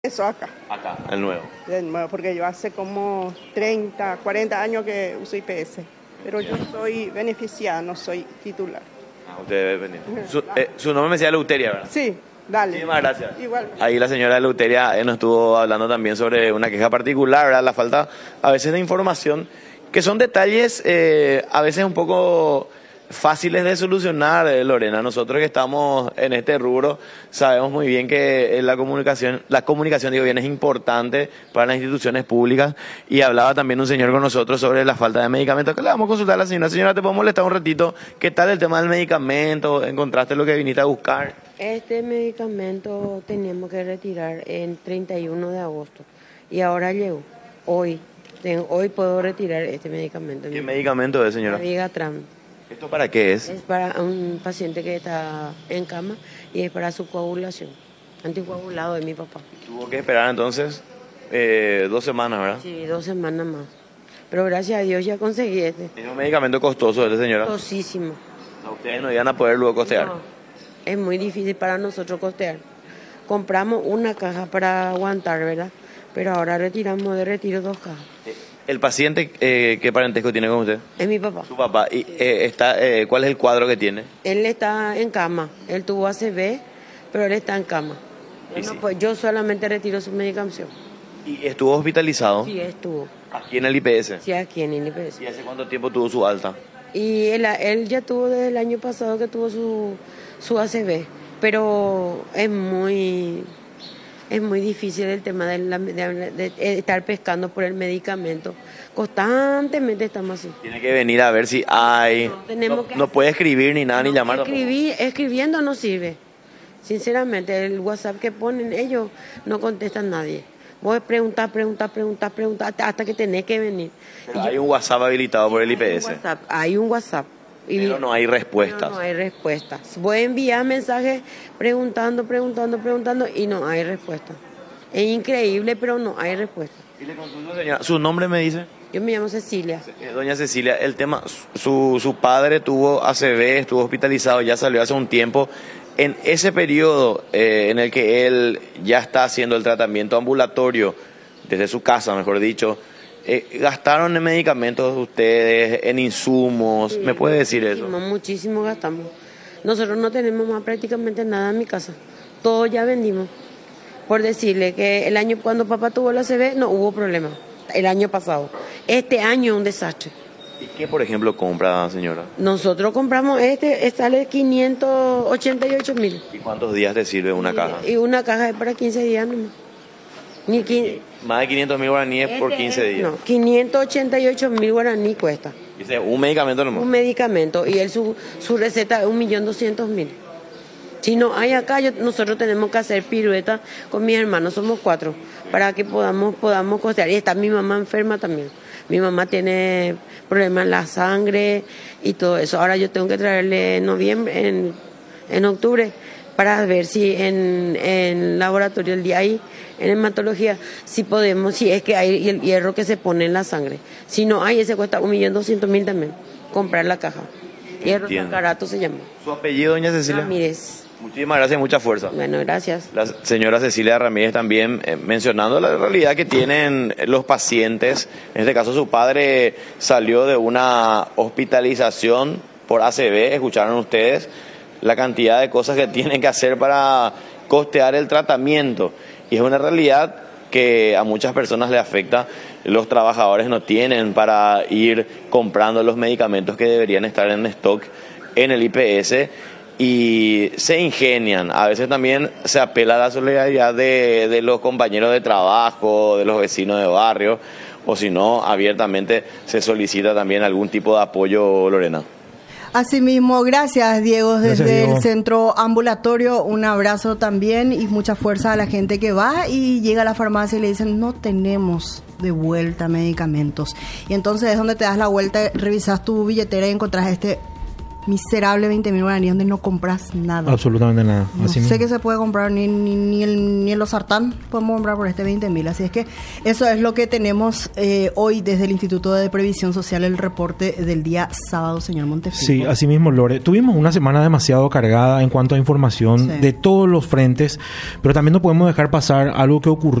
Eso acá, Acá, el nuevo. de nuevo, porque yo hace como 30, 40 años que uso IPS, pero yo soy beneficiada, no soy titular. Usted debe venir. Su nombre me decía Eleuteria, ¿verdad? Sí, dale. Muchísimas gracias. Igual. Ahí la señora Eleuteria nos estuvo hablando también sobre una queja particular, ¿verdad? La falta a veces de información, que son detalles a veces un poco fáciles de solucionar, Lorena. Nosotros que estamos en este rubro sabemos muy bien que la comunicación, digo bien, es importante para las instituciones públicas, y hablaba también un señor con nosotros sobre la falta de medicamentos, que le vamos a consultar a la señora. Señora, ¿te puedo molestar un ratito? ¿Qué tal el tema del medicamento? ¿Encontraste lo que viniste a buscar? Este medicamento teníamos que retirar el 31 de agosto y ahora llegó, hoy. Hoy puedo retirar este medicamento. ¿Qué medicamento es, señora? Vigatram. ¿Esto para qué es? Es para un paciente que está en cama y es para su coagulación. Anticoagulado de mi papá. Tuvo que esperar entonces 2 semanas, ¿verdad? Sí, 2 semanas más. Pero gracias a Dios ya conseguí este. Es un medicamento costoso, señora. Costosísimo. A ustedes no iban a poder luego costear. No, es muy difícil para nosotros costear. Compramos una caja para aguantar, ¿verdad? Pero ahora retiramos de retiro 2 cajas. ¿El paciente qué parentesco tiene con usted? Es mi papá. Su papá. ¿Y cuál es el cuadro que tiene? Él está en cama. Él tuvo ACV, pero él está en cama. Bueno, sí. pues yo solamente retiro su medicación. ¿Y estuvo hospitalizado? Sí, estuvo. Aquí en el IPS. Sí, aquí en el IPS. ¿Y hace cuánto tiempo tuvo su alta? Y él ya tuvo desde el año pasado que tuvo su ACV, pero es muy difícil el tema de estar pescando por el medicamento. Constantemente estamos así. Tiene que venir a ver si hay... No puede escribir ni nada, ni llamar. Escribiendo no sirve. Sinceramente, el WhatsApp que ponen ellos no contestan nadie. Vos preguntar hasta que tenés que venir. Hay un WhatsApp habilitado por el IPS. Hay un WhatsApp. Pero no hay respuestas. No hay respuestas. Voy a enviar mensajes preguntando y no hay respuesta. Es increíble, pero no hay respuesta. Y le consulto, señora, ¿su nombre me dice? Yo me llamo Cecilia. Doña Cecilia, el tema, su padre tuvo ACV, estuvo hospitalizado, ya salió hace un tiempo. En ese periodo en el que él ya está haciendo el tratamiento ambulatorio, desde su casa, mejor dicho, ¿gastaron en medicamentos ustedes, en insumos? Sí, ¿Me puede decir eso? Muchísimo gastamos. Nosotros no tenemos más prácticamente nada en mi casa. Todo ya vendimos. Por decirle que el año cuando papá tuvo la ACV no hubo problema. El año pasado. Este año es un desastre. ¿Y qué, por ejemplo, compra, señora? Nosotros compramos sale 588.000. ¿Y cuántos días te sirve una caja? Y una caja es para 15 días nomás. Más de 500.000 guaraníes por 15 días. No, 588.000 guaraní cuesta. Dice, un medicamento nomás. Un medicamento. Y su receta es 1.200.000. Si no hay acá, nosotros tenemos que hacer pirueta con mis hermanos, somos 4, para que podamos costear. Y está mi mamá enferma también. Mi mamá tiene problemas en la sangre y todo eso. Ahora yo tengo que traerle en octubre, para ver si en laboratorio el día ahí, en hematología, si podemos, si es que hay el hierro que se pone en la sangre. Si no hay, ese cuesta 1.200.000 también, comprar la caja. Hierro sacarato se llama. ¿Su apellido, doña Cecilia? Ramírez. Muchísimas gracias y mucha fuerza. Bueno, gracias. La señora Cecilia Ramírez también mencionando la realidad que tienen los pacientes. En este caso, su padre salió de una hospitalización por ACV. Escucharon ustedes la cantidad de cosas que tienen que hacer para costear el tratamiento. Y es una realidad que a muchas personas le afecta. Los trabajadores no tienen para ir comprando los medicamentos que deberían estar en stock en el IPS. Y se ingenian, a veces también se apela a la solidaridad de los compañeros de trabajo, de los vecinos de barrio, o si no, abiertamente se solicita también algún tipo de apoyo, Lorena. Asimismo, gracias Diego desde el centro ambulatorio, un abrazo también y mucha fuerza a la gente que va y llega a la farmacia y le dicen no tenemos de vuelta medicamentos. Y entonces es donde te das la vuelta, revisas tu billetera y encontrás este miserable 20.000 guaraníes donde no compras nada. Absolutamente nada. No sé qué se puede comprar, ni en los sartán podemos comprar por 20.000. Así es que eso es lo que tenemos hoy desde el Instituto de Previsión Social, el reporte del día sábado, señor Montefico. Sí, así mismo, Lore. Tuvimos una semana demasiado cargada en cuanto a información de todos los frentes, pero también no podemos dejar pasar algo que ocurrió